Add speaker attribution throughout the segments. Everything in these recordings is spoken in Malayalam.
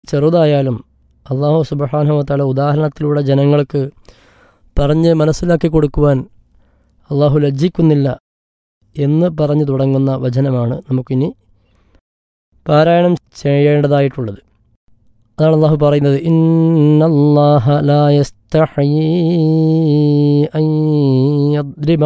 Speaker 1: ചെറുതായാലും അല്ലാഹു സുബ്ഹാനഹു വ തആല ഉദാഹരണത്തിലൂടെ ജനങ്ങൾക്ക് പറഞ്ഞ് മനസ്സിലാക്കി കൊടുക്കുവാൻ അല്ലാഹു ലജ്ജിക്കുന്നില്ല എന്ന് പറഞ്ഞു തുടങ്ങുന്ന വചനമാണ് നമുക്കിനി പാരായണം ചെയ്യേണ്ടതായിട്ടുള്ളത്. അതാണ് അല്ലാഹു പറയുന്നത്, ഇന്നല്ലാഹ ലാ യസ്തഹയീ അൻ യദ്രിബ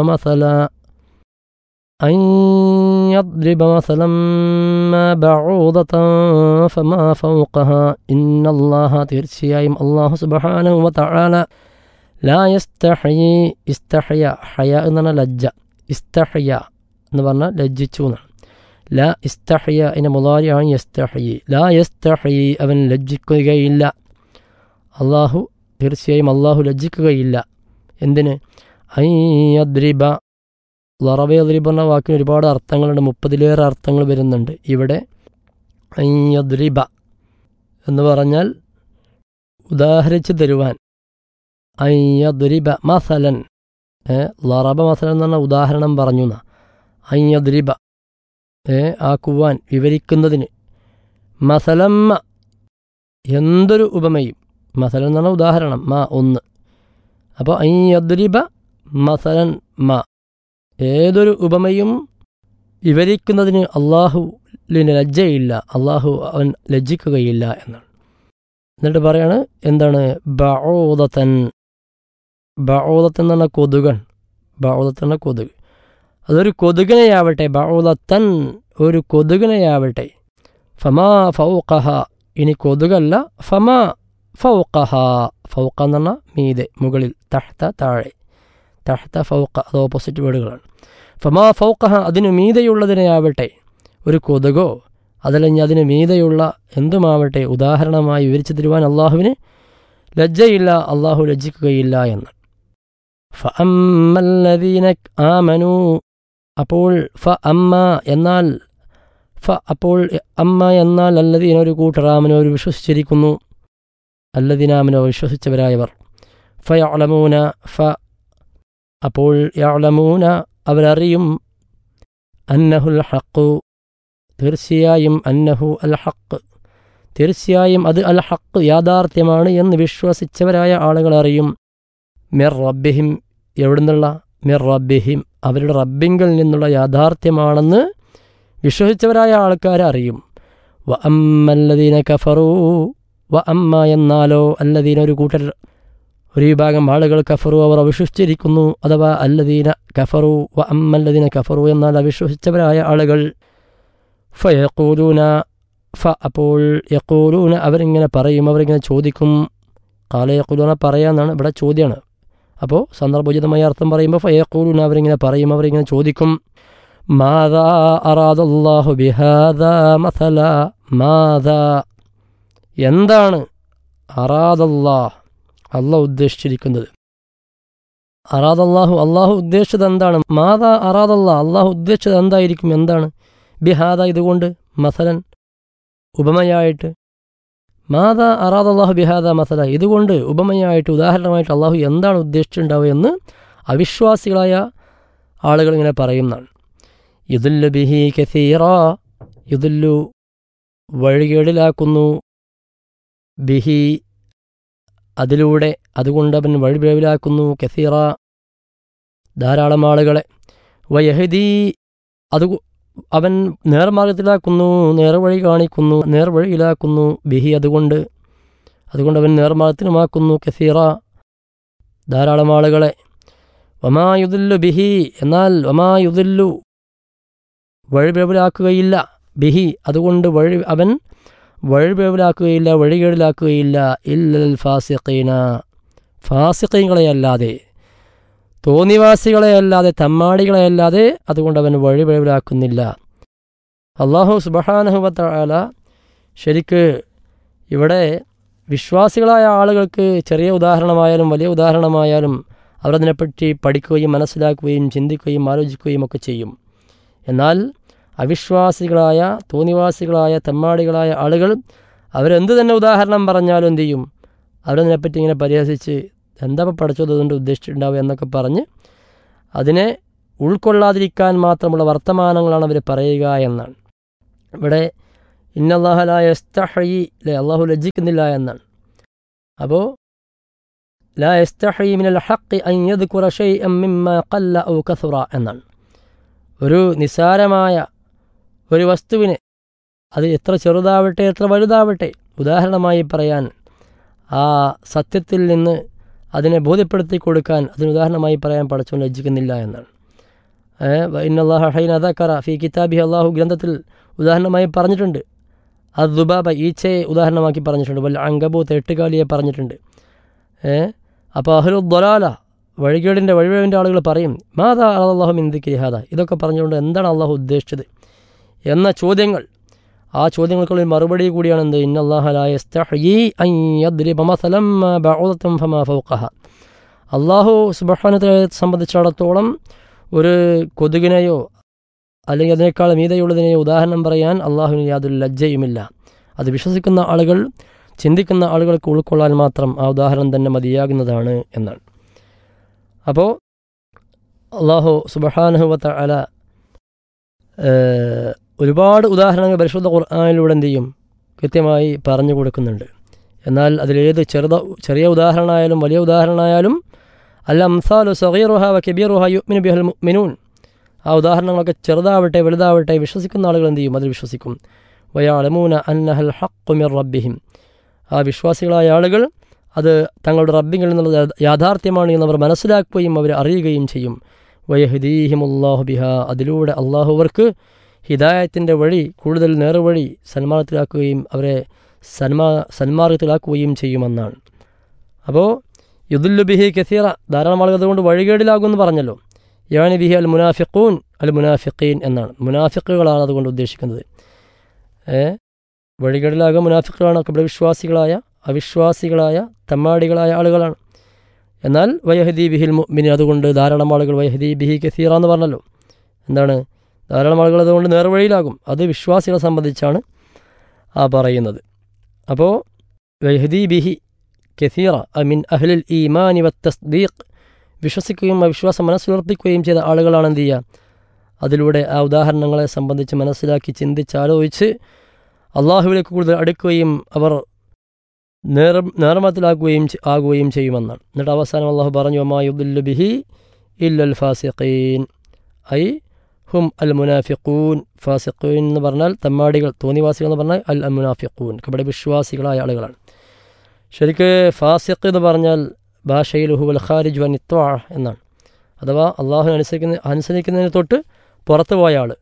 Speaker 1: മസലൻ മാ ബഊദതൻ ഫമാ ഫൗഖഹാ. ഇന്നല്ലാഹ തീർച്ചയായും അല്ലാഹു സുബ്ഹാനഹു വ തആല ലാ യസ്തഹയീ, ഇസ്തഹയ ഹയ എന്നാണ് ലജ്ജ, ഇസ്തഹയ എന്ന് പറഞ്ഞാൽ ലജ്ജിച്ചു എന്നാണ്. ലാ ഇസ്തഹയ അതിൻ്റെ മുളാരിയാണ് യസ്തഹയി. ലാ യസ്തഹയി അവൻ ലജ്ജിക്കുകയില്ല. അള്ളാഹു തീർച്ചയായും അള്ളാഹു ലജ്ജിക്കുകയില്ല. എന്തിന്? ഐ യദ്രിബ, ലറബ യദ്രിബ എന്ന വാക്കിന് ഒരുപാട് അർത്ഥങ്ങളുണ്ട്, 30-ലേറെ അർത്ഥങ്ങൾ വരുന്നുണ്ട്. ഇവിടെ ഐ യദ്രിബ എന്ന് പറഞ്ഞാൽ ഉദാഹരിച്ച് തരുവാൻ. ഐ യദ്രിബ മസലൻ, ലറബ മസലൻ എന്ന് പറഞ്ഞാൽ ഉദാഹരണം പറഞ്ഞു എന്നാ. ഐ യദ്രിബ ആക്കുവാൻ, വിവരിക്കുന്നതിന്. മസലമ്മ എന്തൊരു ഉപമയും, മസലൻ എന്ന് പറഞ്ഞാൽ ഉദാഹരണം, മാ ഒന്ന്. അപ്പോൾ ഐ യദ്രിബ മസലൻ മാ, ഏതൊരു ഉപമയും വിവരിക്കുന്നതിന് അള്ളാഹുവിന് ലജ്ജയില്ല, അള്ളാഹു അവൻ ലജ്ജിക്കുകയില്ല എന്നാണ്. എന്നിട്ട് പറയാണ് എന്താണ്? ബഊദതൻ, ബഊദത്തൻ എന്ന് പറഞ്ഞാൽ കൊതുകൻ, ബഊദത്തൻ എന്ന കൊതുക്, അതൊരു കൊതുകിനെയാവട്ടെ, ബഊദത്തൻ ഒരു കൊതുകിനെയാവട്ടെ. ഫമാ ഫൗഖഹ, ഇനി കൊതുകല്ല, ഫമാ ഫൗഖഹ, ഫൗഖ എന്ന് പറഞ്ഞാൽ മീതെ, മുകളിൽ, തഹ്ത താഴെ, തഹ്ത ഫൗഖ അത് ഓപ്പോസിറ്റ് വേർഡുകളാണ്. ഫമാ ഫൗഖഹ അതിനു മീതെയുള്ളതിനെയാവട്ടെ, ഒരു കൊതുകോ അതല്ലെങ്കിൽ അതിന് മീതെയുള്ള എന്തുമാവട്ടെ ഉദാഹരണമായി വിവരിച്ചു തരുവാൻ അള്ളാഹുവിന് ലജ്ജയില്ല, അള്ളാഹു ലജ്ജിക്കുകയില്ല എന്ന്. ഫഅമ്മല്ലദീന ആമനൂ, അപ്പോൾ അമ്മ എന്നാൽ അപ്പോൾ അമ്മ എന്നാൽ അല്ലദീന ഒരു കൂട്ടർ, ആമനോ ഒരു വിശ്വസിച്ചിരിക്കുന്നു, അല്ലദീനാമനോ വിശ്വസിച്ചവരായവർ. ഫയഅലമൂന അപ്പോൾ യഅലമൂന അവരറിയും, അന്നഹുൽ ഹഖ് തീർച്ചയായും, അന്നഹു അൽ ഹഖ് തീർച്ചയായും അത് അൽ ഹഖ് യാഥാർത്ഥ്യമാണ് എന്ന് വിശ്വസിച്ചവരായ ആളുകൾ അറിയും. മിർ റബ്ബിഹിം എവിടുന്നുള്ള? മിർ റബ്ബിഹിം അവരുടെ റബ്ബിങ്കിൽ നിന്നുള്ള യാഥാർത്ഥ്യമാണെന്ന് വിശ്വസിച്ചവരായ ആൾക്കാർ അറിയും. വ അമ്മല്ലദീന കഫറൂ, വ അമ്മ എന്നാലോ അല്ലദീന ഒരു കൂട്ടർ, ഒരു വിഭാഗം ആളുകൾ, കഫറു അവർ അവിശ്വസിച്ചിരിക്കുന്നു, അഥവാ അല്ലദീന കഫറു, വ അമ്മല്ലദീന കഫറു എന്നാൽ അവിശ്വസിച്ചവരായ ആളുകൾ. ഫയഖൂലൂന അപ്പോൾ യഖൂലൂന അവരിങ്ങനെ പറയും, അവരിങ്ങനെ ചോദിക്കും. ഖാല യഖൂലൂന പറയാന്നാണ് ഇവിടെ ചോദ്യമാണ്. അപ്പോൾ സന്ദർഭോചിതമായ അർത്ഥം പറയുമ്പോൾ ഫയഖൂലൂന അവരിങ്ങനെ പറയും, അവരിങ്ങനെ ചോദിക്കും. മാദാ അറാദല്ലാഹു ബിഹാദാ മസല, മാദാ എന്താണ്, അറാദല്ലാഹ് അള്ളാഹു ഉദ്ദേശിച്ചിരിക്കുന്നത്, അറാദല്ലാഹു അള്ളാഹു ഉദ്ദേശിച്ചത് എന്താണ്, മാദാ അറാദല്ലാഹ് അള്ളാഹു ഉദ്ദേശിച്ചത് എന്തായിരിക്കും, എന്താണ്, ബിഹാദ ഇതുകൊണ്ട്, മസലൻ ഉപമയായിട്ട്, മാദാ അറാദല്ലാഹു ബിഹാദ മസല ഇതുകൊണ്ട് ഉപമയായിട്ട് ഉദാഹരണമായിട്ട് അള്ളാഹു എന്താണ് ഉദ്ദേശിച്ചിട്ടുണ്ടാവുക എന്ന് അവിശ്വാസികളായ ആളുകൾ ഇങ്ങനെ പറയുന്നതാണ്. യുദുല്ലു ബിഹി കസീറ, യുദുല്ലു വഴികേടിലാക്കുന്നു, ബിഹി അതിലൂടെ അതുകൊണ്ട് അവൻ വഴിപിഴവിലാക്കുന്നു, കസീറ ധാരാളം ആളുകളെ, വയഹദി അത് അവൻ നേർമാർഗത്തിലാക്കുന്നു, നേർവഴി കാണിക്കുന്നു, നേർവഴിയിലാക്കുന്നു, ബിഹി അതുകൊണ്ട് അവൻ നേർമാർഗത്തിനുമാക്കുന്നു, കസീറ ധാരാളം ആളുകളെ. വമാ യുദില്ലു ബിഹി എന്നാൽ വമാ യുദില്ലു വഴിപിഴവിലാക്കുകയില്ല, ബിഹി അതുകൊണ്ട് അവൻ വഴിപിഴവിലാക്കുകയില്ല, വഴികേടിലാക്കുകയില്ല, ഇല്ലൽ ഫാസിഖീന ഫാസിഖീങ്ങളെയല്ലാതെ, തോന്നിവാസികളെയല്ലാതെ, തമ്മാടികളെയല്ലാതെ അതുകൊണ്ട് അവൻ വഴിപിഴവിലാക്കുന്നില്ല. അല്ലാഹു സുബ്ഹാനഹു വ തആല ശരിക്ക് ഇവിടെ വിശ്വാസികളായ ആളുകൾക്ക് ചെറിയ ഉദാഹരണമായാലും വലിയ ഉദാഹരണമായാലും അവരതിനെപ്പറ്റി പഠിക്കുകയും മനസ്സിലാക്കുകയും ചിന്തിക്കുകയും ആലോചിക്കുകയും ഒക്കെ ചെയ്യും. എന്നാൽ അവിശ്വാസികളായ, തോന്നിവാസികളായ, തെമ്മാടികളായ ആളുകൾ അവരെന്ത് തന്നെ ഉദാഹരണം പറഞ്ഞാലും എന്തു ചെയ്യും, അവരതിനെപ്പറ്റി ഇങ്ങനെ പരിഹസിച്ച് എന്താ പഠിച്ചത് അതുകൊണ്ട് ഉദ്ദേശിച്ചിട്ടുണ്ടാവുക എന്നൊക്കെ പറഞ്ഞ് അതിനെ ഉൾക്കൊള്ളാതിരിക്കാൻ മാത്രമുള്ള വർത്തമാനങ്ങളാണ് അവർ പറയുക എന്നാണ്. ഇവിടെ ഇന്നല്ലാഹ ലാ യസ്തഹയി, അല്ലേ, അള്ളാഹു ലജ്ജിക്കുന്നില്ല എന്നാണ്. അപ്പോൾ ലാ യസ്തഹയി മിനൽ ഹഖ് അൻ യദ്കുറ ശൈഅൻ മിമ്മാ ഖല്ല ഔ കസുറ എന്നാണ്. ഒരു നിസാരമായ ഒരു വസ്തുവിനെ, അത് എത്ര ചെറുതാവട്ടെ എത്ര വലുതാവട്ടെ, ഉദാഹരണമായി പറയാൻ, ആ സത്യത്തിൽ നിന്ന് അതിനെ ബോധ്യപ്പെടുത്തി കൊടുക്കാൻ, അതിന് ഉദാഹരണമായി പറയാൻ പടച്ചവൻ ലജ്ജിക്കുന്നില്ല എന്നാണ്. ഇന്നല്ലാഹ ഹൈന ദക്കറ ഫി കിതാബിഹി, അള്ളാഹു ഗ്രന്ഥത്തിൽ ഉദാഹരണമായി പറഞ്ഞിട്ടുണ്ട്. അദ്ദുബാബ, ഈച്ചയെ ഉദാഹരണമാക്കി പറഞ്ഞിട്ടുണ്ട്. വൽ അങ്കബൂത്ത്, എട്ടുകാലിയെ പറഞ്ഞിട്ടുണ്ട്. അപ്പോൾ അഹ്ലുദ്ദലാല, വഴികേടിൻ്റെ ആളുകൾ പറയും, മാതാ അല്ലാഹു മിൻ ദിക്രി ഹാദാ, ഇതൊക്കെ പറഞ്ഞുകൊണ്ട് എന്താണ് അള്ളാഹു ഉദ്ദേശിച്ചത് എന്ന ചോദ്യങ്ങൾ, ആ ചോദ്യങ്ങൾക്കുള്ള മറുപടി കൂടിയാണ് എന്ത്, ഇന്നല്ലാഹ ലാ യസ്തഹയി അൻ യദ്രിബ മസലൻ മാ ബഅൂദതൻ ഫമാ ഫൗഖഹ. അള്ളാഹു സുബ്ഹാനഹു വ തആലയെ സംബന്ധിച്ചിടത്തോളം ഒരു കൊതുകിനെയോ അല്ലെങ്കിൽ അതിനേക്കാൾ മീതെയുള്ളതിനെയോ ഉദാഹരണം പറയാൻ അള്ളാഹുവിന് യാതൊരു ലജ്ജയുമില്ല. അത് വിശ്വസിക്കുന്ന ആളുകൾ, ചിന്തിക്കുന്ന ആളുകൾക്ക് ഉൾക്കൊള്ളാൻ മാത്രം ആ ഉദാഹരണം തന്നെ മതിയാകുന്നതാണ് എന്നാണ്. അപ്പോൾ അള്ളാഹു സുബ്ഹാനഹു വ തആല ഒരുപാട് ഉദാഹരണങ്ങൾ പരിശുദ്ധ ഖുർആനിലൂടെ എന്ത് ചെയ്യും, കൃത്യമായി പറഞ്ഞു കൊടുക്കുന്നുണ്ട്. എന്നാൽ അതിലേത് ചെറിയ ഉദാഹരണമായാലും വലിയ ഉദാഹരണമായാലും അൽ അംസാലു സഗീറുഹ വ കബീറുഹ യുഅ്മിനു ബിഹൽ മുഅ്മിനൂൻ, ആ ഉദാഹരണങ്ങളൊക്കെ ചെറുതാവട്ടെ വലുതാവട്ടെ വിശ്വസിക്കുന്ന ആളുകൾ എന്ത് ചെയ്യും, അതിൽ വിശ്വസിക്കും. വയഅലമൂന അന്നഹൽ ഹഖ്ഖു മിർ റബ്ബിഹിം, ആ വിശ്വാസികളായ ആളുകൾ അത് തങ്ങളുടെ റബ്ബിൽ നിന്നുള്ള യാഥാർത്ഥ്യമാണ് എന്നവർ മനസ്സിലാക്കുകയും അവർ അറിയുകയും ചെയ്യും. വയഹ്ദീഹിമുല്ലാഹു ബിഹാ, അതിലൂടെ അള്ളാഹു അവർക്ക് ഹിദായത്തിൻ്റെ വഴി, കൂടുതൽ നേർവഴി സന്മാർഗത്തിലാക്കുകയും അവരെ സന്മാർഗത്തിലാക്കുകയും ചെയ്യുമെന്നാണ്. അപ്പോൾ യുദുല്ലു ബിഹി കസീറ, ധാരാളം ആളുകൾ അതുകൊണ്ട് വഴികേടിലാകുമെന്ന് പറഞ്ഞല്ലോ. യാനി ബിഹി അൽ മുനാഫിഖൂൻ അൽ മുനാഫിഖീൻ എന്നാണ്. മുനാഫിഖുകളാണ് അതുകൊണ്ട് ഉദ്ദേശിക്കുന്നത്. വഴികേടിലാകുക മുനാഫിഖുകളാണ്, ഇവിടെ വിശ്വാസികളായ അവിശ്വാസികളായ തമ്മാടികളായ ആളുകളാണ്. എന്നാൽ വയഹദി ബിഹിൽ മുഅ്മിൻ, അതുകൊണ്ട് ധാരാളം ആളുകൾ വയഹദി ബിഹി കസീറ എന്ന് പറഞ്ഞല്ലോ. എന്താണ്, ധാരാളം ആളുകൾ അതുകൊണ്ട് നേർവഴിയിലാകും. അത് വിശ്വാസികളെ സംബന്ധിച്ചാണ് ആ പറയുന്നത്. അപ്പോൾ വയഹദി ബിഹി കസീറ മിൻ അഹ്ലിൽ ഈമാനി വത്തസ്ദീഖ്, വിശ്വസിക്കുകയും അവിശ്വാസം മനസ്സിലുറപ്പിക്കുകയും ചെയ്ത ആളുകളാണ് എന്ത് ചെയ്യുക, അതിലൂടെ ആ ഉദാഹരണങ്ങളെ സംബന്ധിച്ച് മനസ്സിലാക്കി ചിന്തിച്ചാലോചിച്ച് അള്ളാഹുവിലേക്ക് കൂടുതൽ അടുക്കുകയും അവർ ആകുകയും ചെയ്യുമെന്നാണ്. എന്നിട്ട് അവസാനം അള്ളാഹു പറഞ്ഞു, വമാ യുദില്ലു ബിഹി ഇല്ലൽ ഫാസിഖീൻ, ഐ ഹും അൽ മുനാഫിഖൂൻ. ഫാസിഖൂൻ എന്ന് പറഞ്ഞാൽ തമ്മാടികൾ, തോന്നിവാസികൾ എന്ന് പറഞ്ഞാൽ അൽ മുനാഫിഖൂൻ, ഇവിടെ വിശ്വാസികളായ ആളുകളാണ്. ശരിക്ക് ഫാസിഖ് എന്ന് പറഞ്ഞാൽ ഭാഷയിൽ ഹുവൽ ഖാരിജ് വൻ ഇത്വാ എന്നാണ്. അഥവാ അള്ളാഹുവിനെ അനുസരിക്കുന്നതിന് തൊട്ട് പുറത്തു പോയ ആൾ.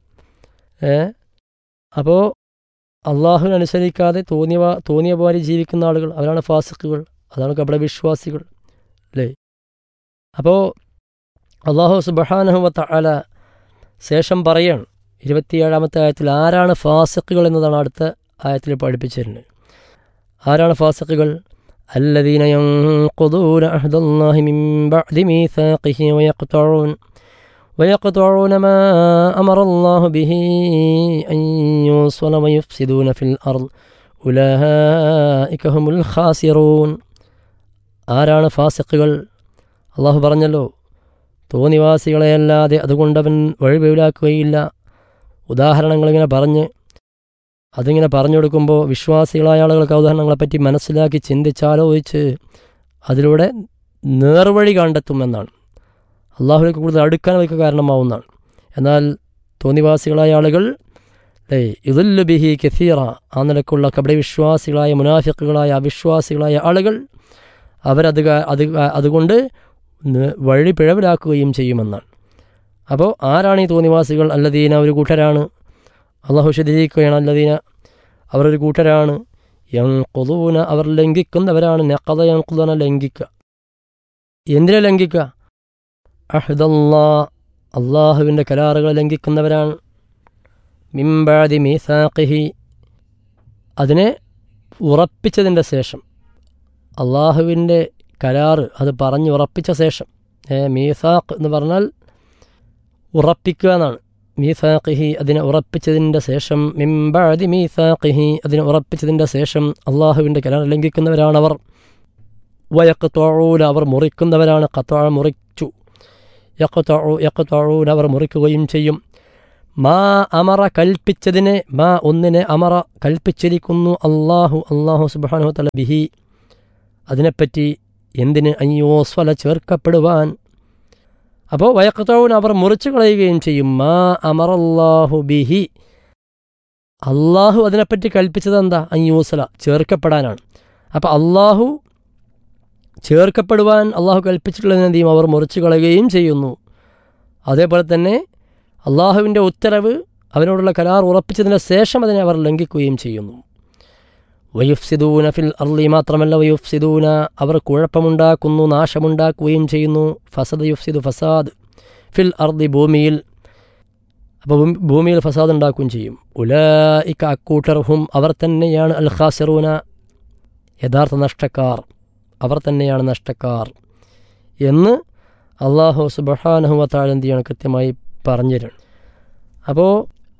Speaker 1: അപ്പോൾ അള്ളാഹുവിനെ അനുസരിക്കാതെ തോന്നിയ പോലെ ജീവിക്കുന്ന ആളുകൾ, അവരാണ് ഫാസിഖുകൾ, അതാണ് കപട വിശ്വാസികൾ, അല്ലേ? അപ്പോൾ അള്ളാഹു സുബ്ഹാനഹു വ തആല ശേഷം പറയാണ് 27-ാമത്തെ ആയത്തിൽ ആരാണ് ഫാസിഖുകൾ എന്നതാണ് അടുത്ത ആയത്തിൽ പഠിപ്പിച്ചിരുന്നത്. ആരാണ് ഫാസിഖുകൾ? الذين ينقضون عهد الله من بعد ميثاقه ويقطعون ما أمر الله به أن يوصل ويفسدون في الأرض أولئك هم الخاسرون. ആരാണ് ഫാസിഖുകൾ? അള്ളാഹു പറഞ്ഞല്ലോ, തോന്നിവാസികളെയല്ലാതെ അതുകൊണ്ടവൻ വഴിവെളിയാക്കുകയില്ല. ഉദാഹരണങ്ങളിങ്ങനെ അതിങ്ങനെ പറഞ്ഞു കൊടുക്കുമ്പോൾ വിശ്വാസികളായ ആളുകൾക്ക് ഉദാഹരണങ്ങളെപ്പറ്റി മനസ്സിലാക്കി ചിന്തിച്ചാലോചിച്ച് അതിലൂടെ നേർവഴി കണ്ടെത്തുമെന്നാണ്. അള്ളാഹുലേക്ക് കൂടുതൽ അടുക്കാൻ അവർക്ക് കാരണമാവുന്നതാണ്. എന്നാൽ തോന്നിവാസികളായ ആളുകൾ യുദില്ലു ബിഹി കസീറ, ആ നിലക്കുള്ള കപട വിശ്വാസികളായ മുനാഫിഖുകളായ അവിശ്വാസികളായ ആളുകൾ അതുകൊണ്ട് വഴി പിഴവിലാക്കുകയും ചെയ്യുമെന്നാണ്. അപ്പോൾ ആരാണ് ഈ തോന്നിവാസികൾ? അല്ലദീന, ഒരു കൂട്ടരാണ്. അള്ളാഹു വിശദീകരിക്കുകയാണ്, അല്ലദീന അവരൊരു കൂട്ടരാണ്. യൻഖുദൂന, അവർ ലംഘിക്കുന്നവരാണ്. നഖദ യൻഖുദൂന, ലംഘിക്കുക. എന്തിനെ ലംഘിക്കുക? അഹ്ദല്ലാ, അള്ളാഹുവിൻ്റെ കരാറുകളെ ലംഘിക്കുന്നവരാണ്. മിൻ ബഅദി മീസാഖിഹി, അതിനെ ഉറപ്പിച്ചതിൻ്റെ ശേഷം, അള്ളാഹുവിൻ്റെ കരാറ് അത് പറഞ്ഞുറപ്പിച്ച ശേഷം. മീസാഖ് എന്ന് പറഞ്ഞാൽ ഉറപ്പിക്കുക എന്നാണ്. മീസാഖിഹി, അതിനെ ഉറപ്പിച്ചതിൻ്റെ ശേഷം. മിൻ ബഅദി മീസാഖിഹി, അതിനെ ഉറപ്പിച്ചതിൻ്റെ ശേഷം അള്ളാഹുവിൻ്റെ കരാർ ലംഘിക്കുന്നവരാണവർ. വയഖ്തഊന, അവർ മുറിക്കുന്നവരാണ്. ഖത്അ, മുറിച്ചു. യഖ്തഊന, അവർ മുറിക്കുകയും ചെയ്യും. മാ അമറ കൽപ്പിച്ചതിനെ, മാ ഒന്നിനെ അമറ കൽപ്പിച്ചിരിക്കുന്നു അല്ലാഹു സുബ്ഹാനഹു വ തആല ബിഹി അതിനെപ്പറ്റി, എന്തിന്, അയ്യോസ്വല ചേർക്കപ്പെടുവാൻ. അപ്പോൾ വയഖ്തഊൻ അവർ മുറിച്ചു കളയുകയും ചെയ്യും. മാ അമറല്ലാഹു ബിഹി അള്ളാഹു അതിനെപ്പറ്റി കൽപ്പിച്ചത് എന്താ? അയ്യൂസല ചേർക്കപ്പെടാനാണ്. അപ്പോൾ അള്ളാഹു ചേർക്കപ്പെടുവാൻ അള്ളാഹു കൽപ്പിച്ചിട്ടുള്ളതിനെന്തെയും അവർ മുറിച്ചു കളയുകയും ചെയ്യുന്നു. അതേപോലെ തന്നെ അള്ളാഹുവിൻ്റെ ഉത്തരവ്, അവനോടുള്ള കരാർ ഉറപ്പിച്ചതിന് ശേഷം അതിനെ അവർ ലംഘിക്കുകയും ചെയ്യുന്നു. വയുഫ്സിദൂന ഫിൽ അർളി, മാത്രമല്ല വയുഫ്സിദൂന അവർ കുഴപ്പമുണ്ടാക്കുന്നു, നാശമുണ്ടാക്കുകയും ചെയ്യുന്നു. ഫസദ് യുഫ്സിദു ഫസാദ്, ഫിൽ അർളി ഭൂമിയിൽ, അപ്പോൾ ഭൂമിയിൽ ഫസാദ് ഉണ്ടാക്കുകയും ചെയ്യും. ഉലൈക അക്കൂട്ടർഹും അവർ തന്നെയാണ് അൽ ഖാസിറൂന യഥാർത്ഥ നഷ്ടക്കാർ, അവർ തന്നെയാണ് നഷ്ടക്കാർ എന്ന് അല്ലാഹു സുബ്ഹാനഹു വ തആല എന്ത് ചെയ്യണം, കൃത്യമായി പറഞ്ഞു തരണം. അപ്പോൾ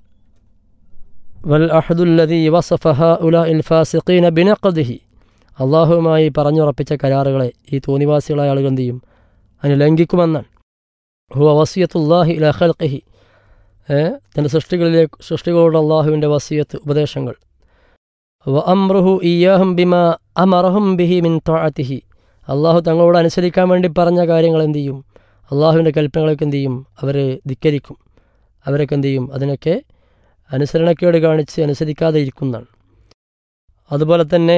Speaker 1: വൽ അഹ്ദുല്ലദീ വസഫ ഹഉലാഇൽ ഫാസിഖീന ബിനഖദിഹി അള്ളാഹുവുമായി പറഞ്ഞുറപ്പിച്ച കരാറുകളെ ഈ തോന്നിവാസികളായ ആളുകൾ എന്ത് ചെയ്യും, അതിന് ലംഘിക്കുമെന്നാണ്. ഹുവ വസിയത്തുല്ലാഹി ഇലാ ഖൽഖിഹി തൻ്റെ സൃഷ്ടികളോട് അള്ളാഹുവിൻ്റെ വസിയത്ത്, ഉപദേശങ്ങൾ. വ അംറുഹു ഇയ്യാഹും ബിമാ അമറഹും ബിഹി മിൻ തഅതിഹി അള്ളാഹു തങ്ങളോട് അനുസരിക്കാൻ വേണ്ടി പറഞ്ഞ കാര്യങ്ങൾ എന്ത് ചെയ്യും, അള്ളാഹുവിൻ്റെ കൽപ്പനകളൊക്കെ എന്ത് ചെയ്യും, അവർ ധിക്കരിക്കും. അവരൊക്കെ എന്ത് ചെയ്യും, അതിനൊക്കെ അനുസരണക്കേട് കാണിച്ച് അനുസരിക്കാതെ ഇരിക്കുന്നതാണ്. അതുപോലെ തന്നെ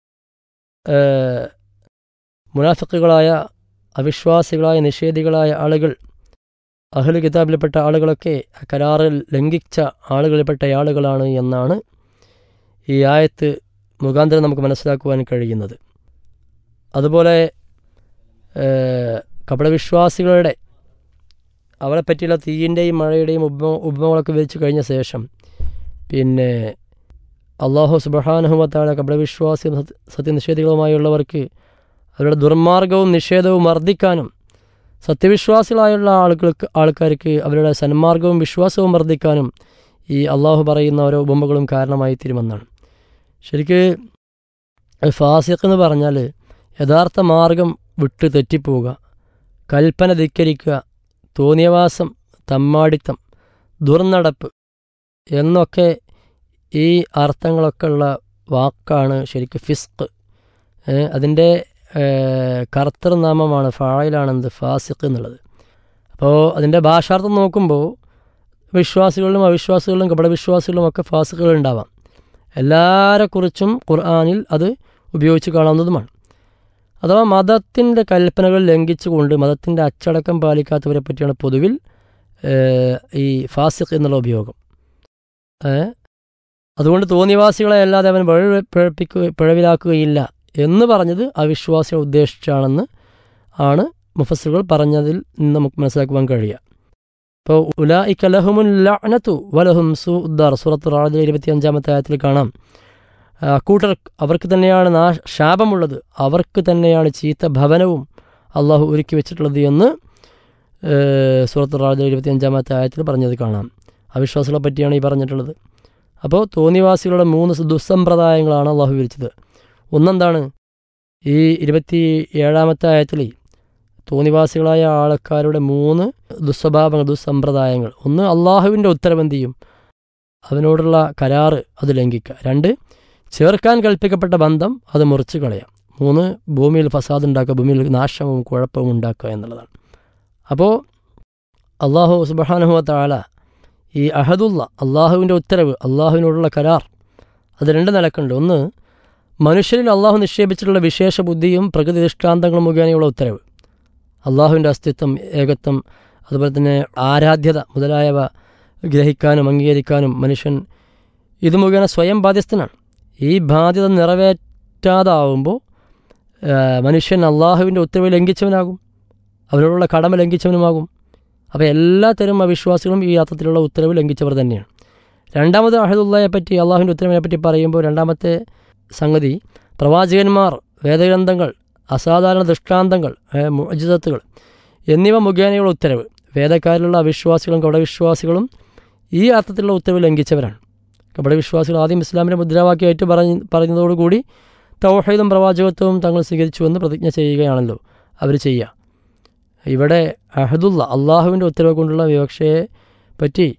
Speaker 1: മുനാഫിക്കുകളായ, അവിശ്വാസികളായ, നിഷേധികളായ ആളുകൾ, അഹ്ലു കിതാബിൽപ്പെട്ട ആളുകളൊക്കെ കരാറിൽ ലംഘിച്ച ആളുകളിൽപ്പെട്ട ആളുകളാണ് എന്നാണ് ഈ ആയത്ത് മുഖാന്തരം നമുക്ക് മനസ്സിലാക്കുവാൻ കഴിയുന്നത്. അതുപോലെ കപടവിശ്വാസികളുടെ അവരെ പറ്റിയുള്ള തീയിൻ്റെയും മഴയുടെയും ഉപമകളൊക്കെ വിവരിച്ചു കഴിഞ്ഞ ശേഷം പിന്നെ അല്ലാഹു സുബ്ഹാനഹു വ തആല കപടവിശ്വാസിയും സത്യനിഷേധികളുമായുള്ളവർക്ക് അവരുടെ ദുർമാർഗവും നിഷേധവും വർദ്ധിക്കാനും സത്യവിശ്വാസികളായുള്ള ആൾക്കാർക്ക് അവരുടെ സന്മാർഗവും വിശ്വാസവും വർദ്ധിക്കാനും ഈ അള്ളാഹു പറയുന്ന ഓരോ ഉപമകളും കാരണമായി തീരുമെന്നാണ്. ശരിക്ക് ഫാസിഖ് എന്ന് പറഞ്ഞാൽ യഥാർത്ഥ മാർഗം വിട്ട് തെറ്റിപ്പോവുക, കൽപ്പന ധിക്കരിക്കുക, തോന്നിയവാസം, തമ്മാടിത്തം, ദുർനടപ്പ് എന്നൊക്കെ ഈ അർത്ഥങ്ങളൊക്കെ ഉള്ള വാക്കാണ് ശരിക്കും ഫിസ്ഖ്. അതിൻ്റെ കർത്തൃനാമമാണ്, ഫായിലാണെന്ത്, ഫാസിഖ് എന്നുള്ളത്. അപ്പോൾ അതിൻ്റെ ഭാഷാർത്ഥം നോക്കുമ്പോൾ വിശ്വാസികളിലും അവിശ്വാസികളിലും കപടവിശ്വാസികളിലും ഒക്കെ ഫാസിഖുകൾ ഉണ്ടാവാം. എല്ലാവരെക്കുറിച്ചും ഖുർആനിൽ അത് ഉപയോഗിച്ച് കാണാവുന്നതുമാണ്. അഥവാ മതത്തിൻ്റെ കൽപ്പനകൾ ലംഘിച്ചുകൊണ്ട് മതത്തിൻ്റെ അച്ചടക്കം പാലിക്കാത്തവരെ പറ്റിയാണ് പൊതുവിൽ ഈ ഫാസിഖ് എന്നുള്ള ഉപയോഗം. അതുകൊണ്ട് തോന്നിവാസികളെ അല്ലാതെ അവൻ പിഴവിലാക്കുകയില്ല എന്ന് പറഞ്ഞത് അവിശ്വാസികൾ ഉദ്ദേശിച്ചാണെന്ന് ആണ് മുഫസ്സിറുകൾ പറഞ്ഞതിൽ നിന്ന് നമുക്ക് മനസ്സിലാക്കുവാൻ കഴിയുക. ഇപ്പോൾ ഉലൈക ലഹുമുൽ ലഅനതു വലഹും സൂഉദ്ദാർ സൂറത്തുൽ റഅദ് 25-ാമത്തെ ആയത്തിൽ കാണാം, അക്കൂട്ടർ അവർക്ക് തന്നെയാണ് ശാപമുള്ളത്, അവർക്ക് തന്നെയാണ് ചീത്ത ഭവനവും അള്ളാഹു ഒരുക്കി വെച്ചിട്ടുള്ളത് എന്ന് സൂറത്തുൽ റഅദ് 25-ാമത്തെ ആയത്തിൽ പറഞ്ഞത് കാണാം. അവിശ്വാസികളെ പറ്റിയാണ് ഈ പറഞ്ഞിട്ടുള്ളത്. അപ്പോൾ തോന്നിവാസികളുടെ 3 ദുസ്സമ്പ്രദായങ്ങളാണ് അള്ളാഹു വിവരിച്ചത്. ഒന്നെന്താണ്, ഈ 27-ാമത്തെ ആയത്തിൽ തോന്നിവാസികളായ ആൾക്കാരുടെ 3 ദുസ്വഭാവങ്ങൾ, ദുസ്സമ്പ്രദായങ്ങൾ. ഒന്ന്, അള്ളാഹുവിൻ്റെ ഉത്തരവെന്ത് ചെയ്യും, അവനോടുള്ള കരാറ് അത് ലംഘിക്കുക. 2, ചേർക്കാൻ കൽപ്പിക്കപ്പെട്ട ബന്ധം അത് മുറിച്ച് കളയാം. 3, ഭൂമിയിൽ ഫസാദ് ഉണ്ടാക്കുക, ഭൂമിയിൽ നാശവും കുഴപ്പവും ഉണ്ടാക്കുക എന്നുള്ളതാണ്. അപ്പോൾ അള്ളാഹു സുബ്ഹാനഹു വ തആല ഈ അഹദുള്ള, അള്ളാഹുവിൻ്റെ ഉത്തരവ്, അള്ളാഹുവിനോടുള്ള കരാർ, അത് 2 നിലക്കുണ്ട്. ഒന്ന്, മനുഷ്യരിൽ അള്ളാഹു നിക്ഷേപിച്ചിട്ടുള്ള വിശേഷ ബുദ്ധിയും പ്രകൃതി ദൃഷ്ടാന്തങ്ങളും മുഖേനയുള്ള ഉത്തരവ്, അള്ളാഹുവിൻ്റെ അസ്തിത്വം, ഏകത്വം, അതുപോലെ തന്നെ ആരാധ്യത മുതലായവ ഗ്രഹിക്കാനും അംഗീകരിക്കാനും മനുഷ്യൻ ഇത് മുഖേന സ്വയം ബാധ്യസ്ഥനാണ്. ഈ ബാധ്യത നിറവേറ്റാതാവുമ്പോൾ മനുഷ്യൻ അള്ളാഹുവിൻ്റെ ഉത്തരവ് ലംഘിച്ചവനാകും, അവരോടുള്ള കടമ ലംഘിച്ചവനുമാകും. അപ്പോൾ എല്ലാത്തരം അവിശ്വാസികളും ഈ അർത്ഥത്തിലുള്ള ഉത്തരവ് ലംഘിച്ചവർ തന്നെയാണ്. രണ്ടാമത് അഹദുള്ളയെ പറ്റി, അള്ളാഹുവിൻ്റെ ഉത്തരവിനെ പറ്റി പറയുമ്പോൾ രണ്ടാമത്തെ സംഗതി, പ്രവാചകന്മാർ, വേദഗ്രന്ഥങ്ങൾ, അസാധാരണ ദൃഷ്ടാന്തങ്ങൾ, മുഅ്ജിസത്തുകൾ എന്നിവ മുഖേനയുള്ള ഉത്തരവ്. വേദക്കാരിലുള്ള അവിശ്വാസികളും കപടവിശ്വാസികളും ഈ അർത്ഥത്തിലുള്ള ഉത്തരവ് ലംഘിച്ചവരാണ്. കപടവിശ്വാസികൾ ആദ്യം ഇസ്ലാമിൻ്റെ മുദ്രാവാക്യമായിട്ട് പറഞ്ഞതോടുകൂടി തൗഹീദും പ്രവാചകത്വവും തങ്ങൾ സ്വീകരിച്ചുവെന്ന് പ്രതിജ്ഞ ചെയ്യുകയാണല്ലോ അവർ ചെയ്യുക. ഇവിടെ അഹദുള്ള, അള്ളാഹുവിൻ്റെ ഉത്തരവ് കൊണ്ടുള്ള വിവക്ഷയെ പറ്റി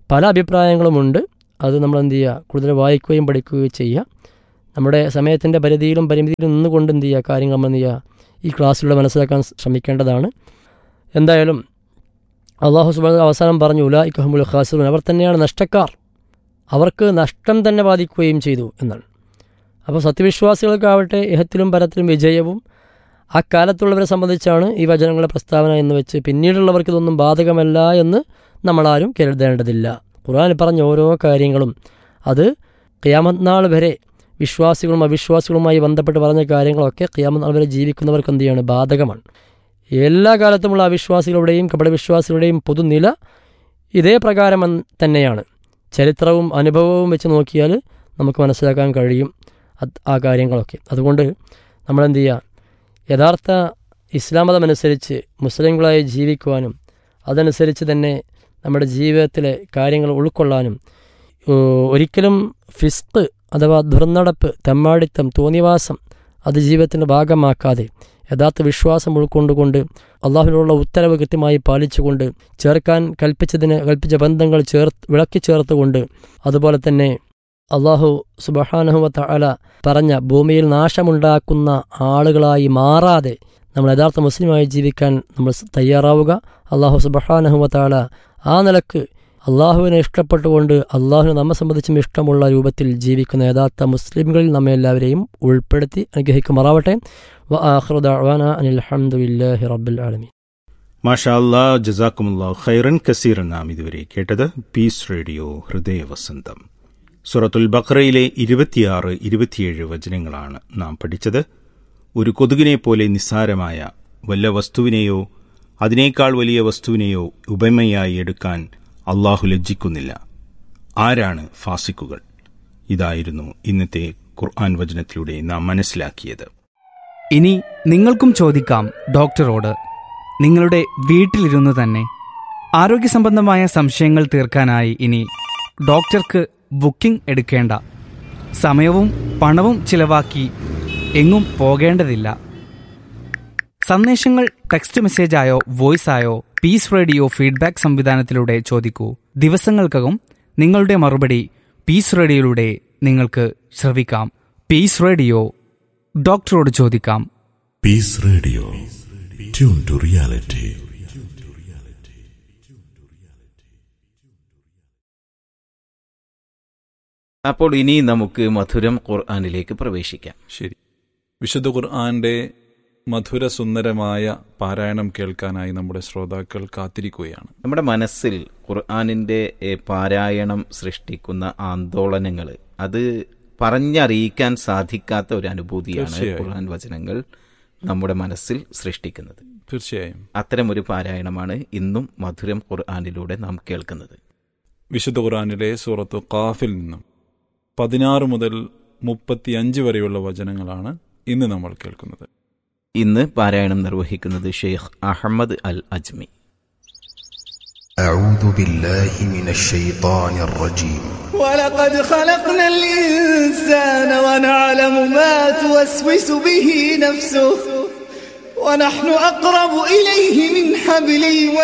Speaker 1: പല അഭിപ്രായങ്ങളുമുണ്ട്. അത് നമ്മൾ എന്ത് ചെയ്യുക, കൂടുതൽ വായിക്കുകയും പഠിക്കുകയും ചെയ്യുക. നമ്മുടെ സമയത്തിൻ്റെ പരിധിയിലും പരിമിതിയിലും നിന്നുകൊണ്ട് എന്ത് ചെയ്യുക, കാര്യങ്ങൾ നമ്മൾ എന്ത് ചെയ്യുക, ഈ ക്ലാസ്സിലൂടെ മനസ്സിലാക്കാൻ ശ്രമിക്കേണ്ടതാണ്. എന്തായാലും അല്ലാഹു സുബ്ഹാനഹു അവസാനം പറഞ്ഞു, ഉലൈക ഹുമുൽ ഖാസിറൂൻ, അവർ തന്നെയാണ് നഷ്ടക്കാർ, അവർക്ക് നഷ്ടം തന്നെ ബാധിക്കുകയും ചെയ്തു എന്നാണ്. അപ്പോൾ സത്യവിശ്വാസികൾക്കാവട്ടെ ഇഹത്തിലും പരത്തിലും വിജയവും ആ കാലത്തുള്ളവരെ സംബന്ധിച്ചാണ് ഈ വചനങ്ങളുടെ പ്രസ്താവന എന്ന് വെച്ച് പിന്നീടുള്ളവർക്ക് ഇതൊന്നും ബാധകമല്ല എന്ന് നമ്മളാരും കരുതേണ്ടതില്ല. ഖുർആനിൽ പറഞ്ഞ ഓരോ കാര്യങ്ങളും അത് ഖിയാമത്ത് നാൾ വരെ വിശ്വാസികളും അവിശ്വാസികളുമായി ബന്ധപ്പെട്ട് പറഞ്ഞ കാര്യങ്ങളൊക്കെ ഖിയാമത്ത് നാൾ വരെ ജീവിക്കുന്നവർക്ക് എന്ത് ചെയ്യാണ്, ബാധകമാണ്. എല്ലാ കാലത്തുമുള്ള അവിശ്വാസികളുടെയും കപടവിശ്വാസികളുടെയും പൊതുനില ഇതേ പ്രകാരം തന്നെയാണ്. ചരിത്രവും അനുഭവവും വെച്ച് നോക്കിയാൽ നമുക്ക് മനസ്സിലാക്കാൻ കഴിയും ആ കാര്യങ്ങളൊക്കെ. അതുകൊണ്ട് നമ്മളെന്ത് ചെയ്യുക, യഥാർത്ഥ ഇസ്ലാം മതമനുസരിച്ച് മുസ്ലിങ്ങളായി ജീവിക്കുവാനും അതനുസരിച്ച് തന്നെ നമ്മുടെ ജീവിതത്തിലെ കാര്യങ്ങൾ ഉൾക്കൊള്ളാനും ഒരിക്കലും ഫിസ്ക് അഥവാ ദുർനടപ്പ്, തെമ്മാടിത്തം, തോന്നിവാസം അത് ജീവിതത്തിൻ്റെ ഭാഗമാക്കാതെ യഥാർത്ഥ വിശ്വാസം ഉൾക്കൊണ്ടുകൊണ്ട് അള്ളാഹുവിനുള്ള ഉത്തരവ് കൃത്യമായി പാലിച്ചുകൊണ്ട് കൽപ്പിച്ച ബന്ധങ്ങൾ വിളക്കി ചേർത്തുകൊണ്ട് അതുപോലെ തന്നെ അള്ളാഹു സുബ്ഹാനഹു വ തആല പറഞ്ഞ ഭൂമിയിൽ നാശമുണ്ടാക്കുന്ന ആളുകളായി മാറാതെ നമ്മൾ യഥാർത്ഥ മുസ്ലിമായി ജീവിക്കാൻ നമ്മൾ തയ്യാറാവുക. അള്ളാഹു സുബ്ഹാനഹു വ തആല ആ നിലക്ക് അള്ളാഹുവിനെ ഇഷ്ടപ്പെട്ടുകൊണ്ട് അള്ളാഹുവിനെ നമ്മെ സംബന്ധിച്ചും ഇഷ്ടമുള്ള രൂപത്തിൽ ജീവിക്കുന്ന യഥാർത്ഥ മുസ്ലിംകളിൽ നമ്മെ എല്ലാവരെയും ഉൾപ്പെടുത്തി അനുഗ്രഹിക്കുമാറാവട്ടെ. വആഖിറു ദഅ്വാനാ അനിൽ ഹംദുലില്ലാഹി റബ്ബിൽ ആലമീൻ.
Speaker 2: മാഷാ അല്ലാഹ്, ജസാക്കുമുല്ലാഹു ഖൈറൻ കസീറൻ. നാം ഇതുവരെ കേട്ടത് പീസ് റേഡിയോ ഹൃദയവസന്തം. സൂറത്തുൽ ബഖറയിലെ 26, 27 വചനങ്ങളാണ് നാം പഠിച്ചത്. ഒരു കൊതുകിനെ പോലെ നിസ്സാരമായ വല്ല വസ്തുവിനെയോ അതിനേക്കാൾ വലിയ വസ്തുവിനെയോ ഉപമയായി എടുക്കാൻ അള്ളാഹു ലജ്ജിക്കുന്നില്ല. ആരാണ് ഫാസിക്കുകൾ? ഇതായിരുന്നു ഇന്നത്തെ ഖുർആൻ വചനത്തിലൂടെ നാം മനസ്സിലാക്കിയത്.
Speaker 3: ഇനി നിങ്ങൾക്കും ചോദിക്കാം ഡോക്ടറോട്. നിങ്ങളുടെ വീട്ടിലിരുന്ന് തന്നെ ആരോഗ്യസംബന്ധമായ സംശയങ്ങൾ തീർക്കാനായി ഇനി ഡോക്ടർക്ക് ബുക്കിംഗ് എടുക്കേണ്ട, സമയവും പണവും ചിലവാക്കി എങ്ങും പോകേണ്ടതില്ല. സന്ദേശങ്ങൾ ടെക്സ്റ്റ് മെസ്സേജായോ വോയിസായോ പീസ് റേഡിയോ ഫീഡ്ബാക്ക് സംവിധാനത്തിലൂടെ ചോദിക്കൂ. ദിവസങ്ങൾക്കകം നിങ്ങളുടെ മറുപടി പീസ് റേഡിയോയിലൂടെ നിങ്ങൾക്ക് ശ്രവിക്കാം. പീസ് റേഡിയോ, ഡോക്ടറോട് ചോദിക്കാം.
Speaker 4: Piece radio, tune to reality.
Speaker 5: അപ്പോൾ ഇനി നമുക്ക് മധുരം ഖുർആനിലേക്ക് പ്രവേശിക്കാം.
Speaker 6: ശരി, വിശുദ്ധ ഖുർആന്റെ മധുര സുന്ദരമായ പാരായണം കേൾക്കാനായി നമ്മുടെ ശ്രോതാക്കൾ കാത്തിരിക്കുകയാണ്. നമ്മുടെ
Speaker 5: മനസ്സിൽ ഖുർആനിന്റെ പാരായണം സൃഷ്ടിക്കുന്ന ആന്തോളനങ്ങൾ, അത് പറഞ്ഞറിയിക്കാൻ സാധിക്കാത്ത ഒരു അനുഭൂതിയാണ് ഖുർആൻ വചനങ്ങൾ നമ്മുടെ മനസ്സിൽ സൃഷ്ടിക്കുന്നത്.
Speaker 6: തീർച്ചയായും
Speaker 5: അത്തരമൊരു പാരായണമാണ് ഇന്നും മധുരം ഖുർആനിലൂടെ നാം കേൾക്കുന്നത്.
Speaker 6: വിശുദ്ധ ഖുർആനിലെ സൂറത്ത് ഖാഫിൽ നിന്നും 16 മുതൽ 35 വരെയുള്ള വചനങ്ങളാണ് ഇന്ന് നമ്മൾ കേൾക്കുന്നത്.
Speaker 5: ഇന്ന് പാരായണം നിർവഹിക്കുന്നത് ഷെയ്ഖ് അഹമ്മദ് അൽ അജ്മി.
Speaker 4: أعوذ بالله من الشيطان الرجيم.
Speaker 7: ولقد خلقنا الإنسان ونعلم ما توسوس به نفسه ونحن أقرب إليه من حبل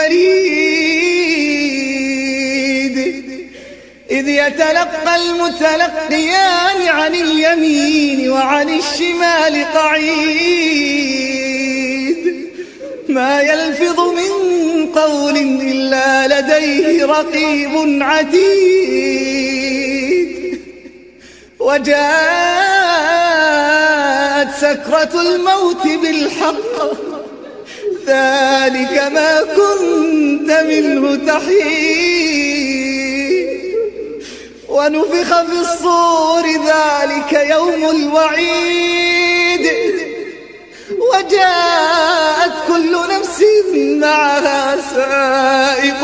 Speaker 7: الوريد إذ يتلقى المتلقيان عن اليمين وعن الشمال قعيد ما يلفظ من قول إلا لديه رقيب عتيد وجاءت سكرة الموت بالحق ذلك ما كنت منه تحيد ونفخ في الصور ذلك يوم الوعيد وجاءت كل نفس معها سائق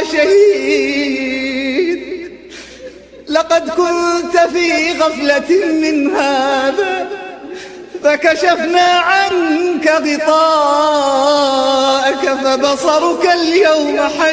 Speaker 7: وشهيد لقد كنت في غفلة من هذا فكشفنا عنك غطاءك فبصرك اليوم حديد